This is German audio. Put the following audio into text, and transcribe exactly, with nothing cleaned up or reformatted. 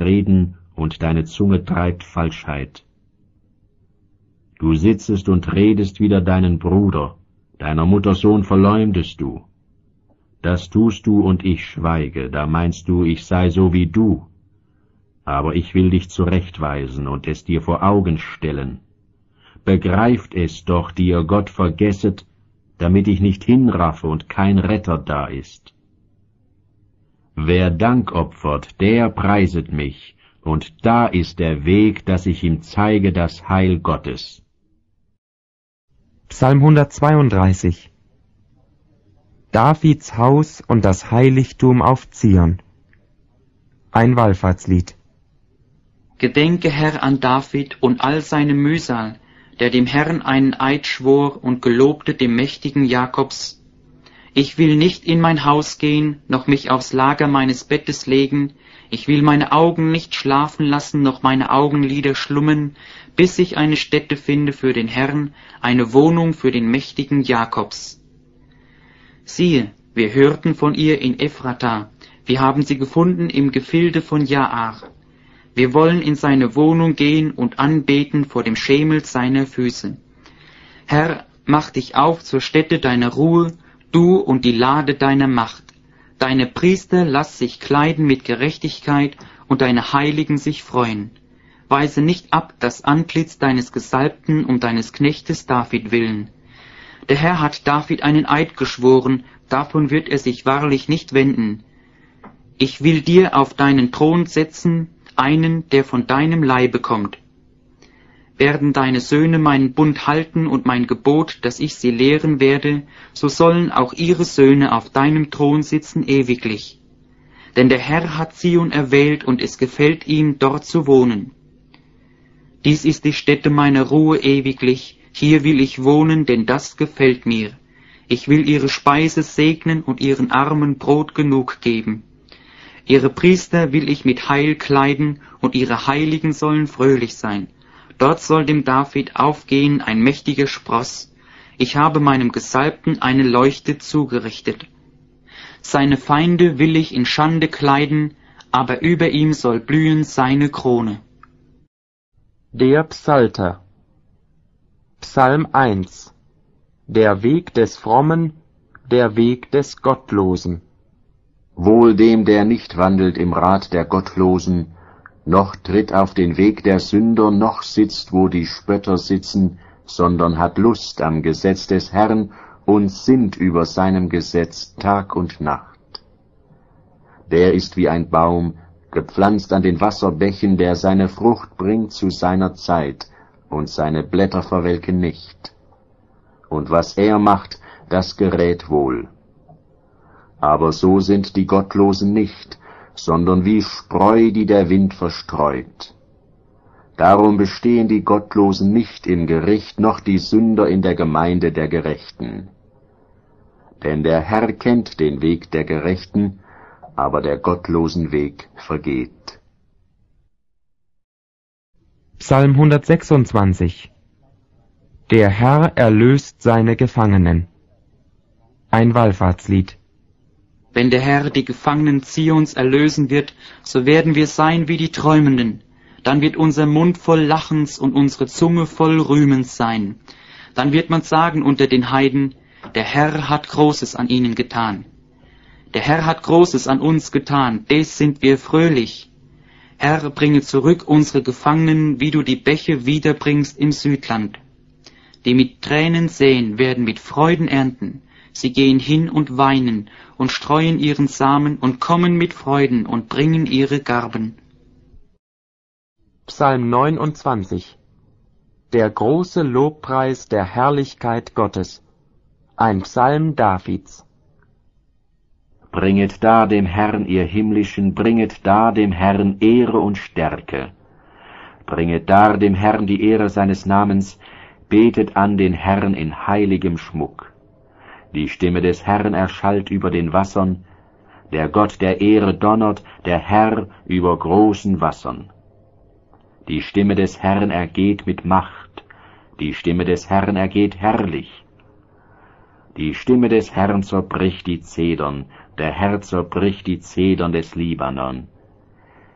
Reden und deine Zunge treibt Falschheit. Du sitzest und redest wider deinen Bruder, deiner Mutter Sohn verleumdest du. Das tust du und ich schweige, da meinst du, ich sei so wie du. Aber ich will dich zurechtweisen und es dir vor Augen stellen. Begreift es doch, die ihr Gott vergesset, damit ich nicht hinraffe und kein Retter da ist. Wer Dank opfert, der preiset mich, und da ist der Weg, dass ich ihm zeige das Heil Gottes. Psalm hundertzweiunddreißig. Davids Haus und das Heiligtum auf Zion. Ein Wallfahrtslied. Gedenke, Herr, an David und all seine Mühsal, der dem Herrn einen Eid schwor und gelobte dem mächtigen Jakobs: Ich will nicht in mein Haus gehen, noch mich aufs Lager meines Bettes legen, ich will meine Augen nicht schlafen lassen, noch meine Augenlider schlummern, bis ich eine Stätte finde für den Herrn, eine Wohnung für den mächtigen Jakobs. Siehe, wir hörten von ihr in Ephrata, wir haben sie gefunden im Gefilde von Jaar. Wir wollen in seine Wohnung gehen und anbeten vor dem Schemel seiner Füße. Herr, mach dich auf zur Stätte deiner Ruhe, du und die Lade deiner Macht. Deine Priester lass sich kleiden mit Gerechtigkeit und deine Heiligen sich freuen. Weise nicht ab das Antlitz deines Gesalbten um deines Knechtes David willen. Der Herr hat David einen Eid geschworen, davon wird er sich wahrlich nicht wenden. Ich will dir auf deinen Thron setzen, einen, der von deinem Leibe kommt. Werden deine Söhne meinen Bund halten und mein Gebot, dass ich sie lehren werde, so sollen auch ihre Söhne auf deinem Thron sitzen ewiglich. Denn der Herr hat Zion erwählt und es gefällt ihm, dort zu wohnen. Dies ist die Stätte meiner Ruhe ewiglich, hier will ich wohnen, denn das gefällt mir. Ich will ihre Speise segnen und ihren Armen Brot genug geben. Ihre Priester will ich mit Heil kleiden, und ihre Heiligen sollen fröhlich sein. Dort soll dem David aufgehen ein mächtiger Spross. Ich habe meinem Gesalbten eine Leuchte zugerichtet. Seine Feinde will ich in Schande kleiden, aber über ihm soll blühen seine Krone. Der Psalter. Psalm eins. Der Weg des Frommen, der Weg des Gottlosen. Wohl dem, der nicht wandelt im Rat der Gottlosen, noch tritt auf den Weg der Sünder, noch sitzt, wo die Spötter sitzen, sondern hat Lust am Gesetz des Herrn und sinnt über seinem Gesetz Tag und Nacht. Der ist wie ein Baum, gepflanzt an den Wasserbächen, der seine Frucht bringt zu seiner Zeit, und seine Blätter verwelken nicht. Und was er macht, das gerät wohl. Aber so sind die Gottlosen nicht, sondern wie Spreu, die der Wind verstreut. Darum bestehen die Gottlosen nicht im Gericht, noch die Sünder in der Gemeinde der Gerechten. Denn der Herr kennt den Weg der Gerechten, aber der Gottlosen Weg vergeht. Psalm hundertsechsundzwanzig. Der Herr erlöst seine Gefangenen. Ein Wallfahrtslied. Wenn der Herr die Gefangenen Zions erlösen wird, so werden wir sein wie die Träumenden. Dann wird unser Mund voll Lachens und unsere Zunge voll Rühmens sein. Dann wird man sagen unter den Heiden, der Herr hat Großes an ihnen getan. Der Herr hat Großes an uns getan, des sind wir fröhlich. Herr, bringe zurück unsere Gefangenen, wie du die Bäche wiederbringst im Südland. Die mit Tränen säen, werden mit Freuden ernten. Sie gehen hin und weinen und streuen ihren Samen und kommen mit Freuden und bringen ihre Garben. Psalm neunundzwanzig. Der große Lobpreis der Herrlichkeit Gottes. Ein Psalm Davids. Bringet da dem Herrn, ihr Himmlischen, bringet da dem Herrn Ehre und Stärke. Bringet da dem Herrn die Ehre seines Namens, betet an den Herrn in heiligem Schmuck. Die Stimme des Herrn erschallt über den Wassern, der Gott der Ehre donnert, der Herr über großen Wassern. Die Stimme des Herrn ergeht mit Macht, die Stimme des Herrn ergeht herrlich. Die Stimme des Herrn zerbricht die Zedern, der Herr zerbricht die Zedern des Libanon.